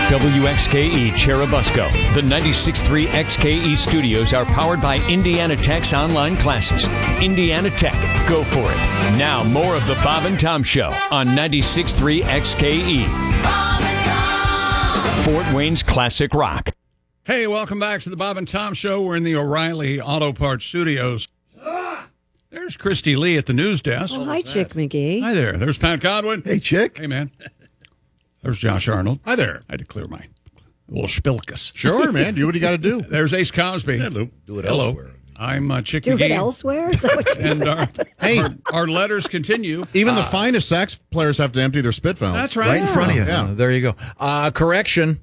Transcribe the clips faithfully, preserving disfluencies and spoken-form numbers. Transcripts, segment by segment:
W X K E Cherubusco. The ninety-six point three X K E studios are powered by Indiana Tech's online classes. Indiana Tech, go for it. Now, more of the Bob and Tom Show on ninety-six point three X K E. Bob and Tom. Fort Wayne's classic rock. Hey, welcome back to the Bob and Tom Show. We're in the O'Reilly Auto Parts Studios. There's Christy Lee at the news desk. Oh, hi, Chick McGee. Hi there. There's Pat Godwin. Hey, Chick. Hey, man. There's Josh Arnold. Hi there. I had to clear my little spilkus. Sure, man. Do what you got to do. There's Ace Cosby. Hello. Do it Hello. elsewhere. I'm uh, Chick Do McGee. it elsewhere? Is that what you And said? our, Hey. our, our letters continue. Even the finest sax players have to empty their spit fountains. That's right. Right in front of you. Yeah. Uh, there you go. Uh, correction.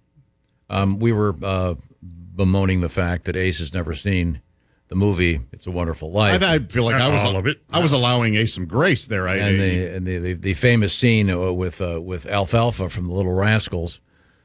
Um, we were uh, bemoaning the fact that Ace has never seen the movie "It's a Wonderful Life," I, I feel like I was all of it. I was allowing Ace some grace there. I, and the and the, the, the famous scene uh, with uh, with Alfalfa from the Little Rascals.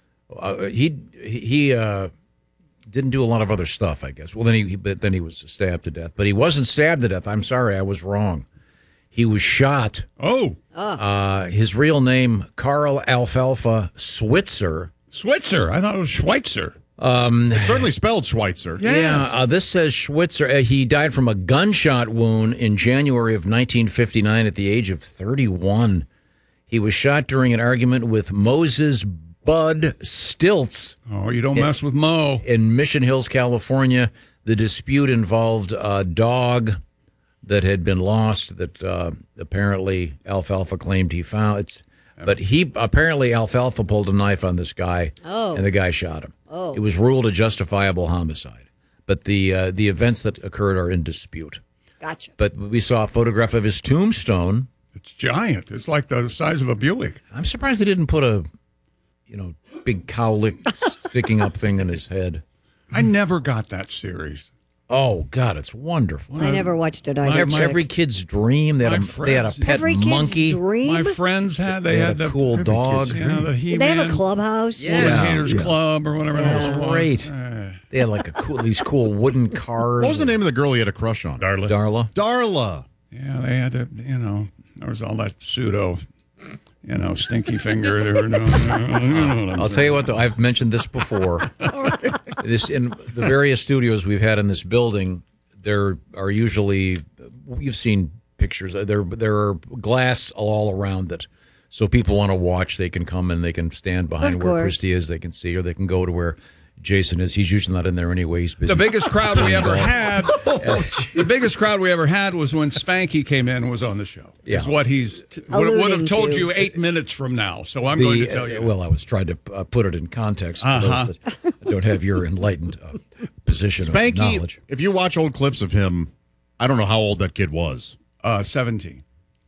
Uh, he he uh, didn't do a lot of other stuff, I guess. Well, then he, he but then he was stabbed to death. But he wasn't stabbed to death. I'm sorry, I was wrong. He was shot. Oh, Uh, his real name, Carl Alfalfa Switzer. Switzer. I thought it was Schweitzer. it's certainly spelled Schweitzer. Yeah, uh, this says Schweitzer. Uh, he died from a gunshot wound in January of nineteen fifty-nine at the age of thirty-one. He was shot during an argument with Moses Bud Stilts Oh, you don't mess with Mo. in Mission Hills, California. The dispute involved a dog that had been lost that uh, apparently Alfalfa claimed he found. It's, but he apparently Alfalfa pulled a knife on this guy, Oh. and the guy shot him. Oh. It was ruled a justifiable homicide. But the uh, the events that occurred are in dispute. Gotcha. But we saw a photograph of his tombstone. It's giant. It's like the size of a Buick. I'm surprised they didn't put a, you know, big cowlick sticking up thing in his head. I never got that series. Oh God, it's wonderful. I never watched it. my- either. Every, my- every kid's dream. They had, My a, they had a friends- pet Every kid's monkey. dream. My friends had they, They had, had a the cool every dog. kid's, you know, the Did He-Man, they have a clubhouse? Woman Yeah. Haters Club or whatever else it was. Great. Uh, They had like a cool, these cool wooden cars. What was the name of the girl he had a crush on? Darla. Darla. Darla. yeah, they had to, you know, there was all that pseudo, you know, stinky finger. There were no, no, I'll tell you what, though, I've mentioned this before. This in the various studios we've had in this building, there are usually, you've seen pictures. There, there are glass all around it, so people want to watch. They can come and they can stand behind Of where course. Christy is. They can see, or they can go to where Jason is. He's usually not in there anyway. He's busy. The biggest crowd we ever had, the biggest crowd we ever had was when Spanky came in and was on the show. Is Yeah. what he's t- would, would have Alluding told to. you eight minutes from now. So I'm The- going to tell you. uh, well, I was trying to uh, put it in context for Uh-huh. those that don't have your enlightened uh, position of Spanky, knowledge. if you watch old clips of him, I don't know how old that kid was. uh, seventeen.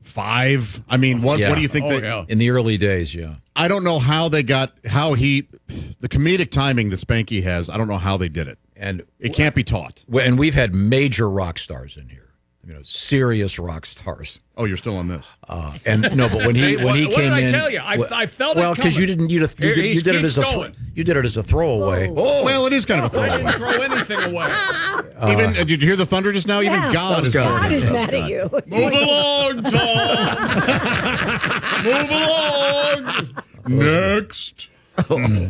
Five? I mean, what Yeah. what do you think? Oh, they, yeah. In the early days, yeah. I don't know how they got, how he, the comedic timing that Spanky has, I don't know how they did it. And It can't be taught. Well, and we've had major rock stars in here, you know, serious rock stars. Oh, you're still on this. Uh, and no, but when he Hey, when he what- what came did I in, tell you? I- well- I felt it well because you coming. didn't you, did, you, Here, did, he you did it keeps as a thro- going. you did it as a throwaway. Oh, Well, it is kind of a I throwaway. didn't throw anything away. Even uh, did you hear the thunder just now? Yeah. Even God is God going is to- mad at you. Move along, Tom. Move along. Next.